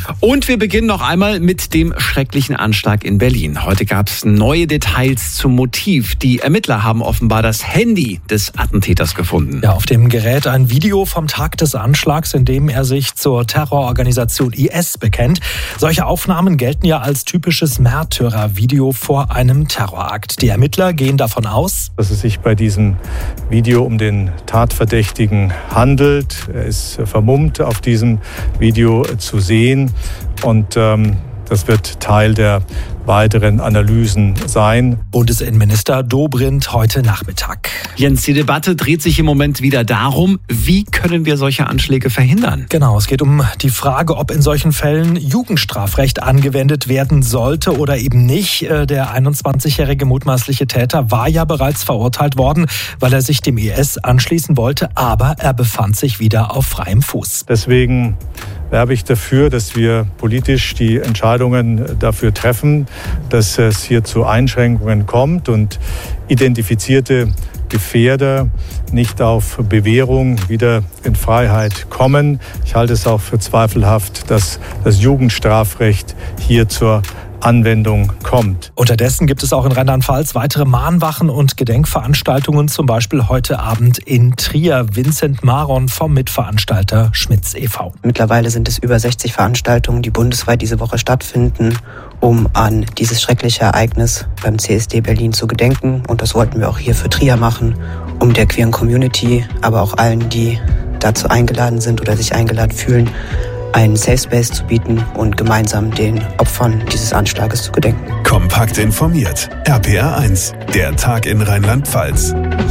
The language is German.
Und wir beginnen noch einmal mit dem schrecklichen Anschlag in Berlin. Heute gab es neue Details zum Motiv. Die Ermittler haben offenbar das Handy des Attentäters gefunden. Ja, auf dem Gerät ein Video vom Tag des Anschlags, in dem er sich zur Terrororganisation IS bekennt. Solche Aufnahmen gelten ja als typisches Märtyrervideo vor einem Terrorakt. Die Ermittler gehen davon aus, dass es sich bei diesem Video um den Tatverdächtigen handelt. Er ist vermummt auf diesem Video zu sehen und das wird Teil der weiteren Analysen sein. Bundesinnenminister Dobrindt heute Nachmittag. Jens, die Debatte dreht sich im Moment wieder darum, wie können wir solche Anschläge verhindern? Genau, es geht um die Frage, ob in solchen Fällen Jugendstrafrecht angewendet werden sollte oder eben nicht. Der 21-jährige mutmaßliche Täter war ja bereits verurteilt worden, weil er sich dem IS anschließen wollte, aber er befand sich wieder auf freiem Fuß. Deswegen werbe ich dafür, dass wir politisch die Entscheidungen dafür treffen, dass es hier zu Einschränkungen kommt und identifizierte Gefährder nicht auf Bewährung wieder in Freiheit kommen. Ich halte es auch für zweifelhaft, dass das Jugendstrafrecht hier zur Anwendung kommt. Unterdessen gibt es auch in Rheinland-Pfalz weitere Mahnwachen und Gedenkveranstaltungen, zum Beispiel heute Abend in Trier. Vincent Maron vom Mitveranstalter Schmitz e.V. Mittlerweile sind es über 60 Veranstaltungen, die bundesweit diese Woche stattfinden, um an dieses schreckliche Ereignis beim CSD Berlin zu gedenken. Und das wollten wir auch hier für Trier machen, um der queeren Community, aber auch allen, die dazu eingeladen sind oder sich eingeladen fühlen, einen Safe Space zu bieten und gemeinsam den Opfern dieses Anschlages zu gedenken. Kompakt informiert. RPR 1, der Tag in Rheinland-Pfalz.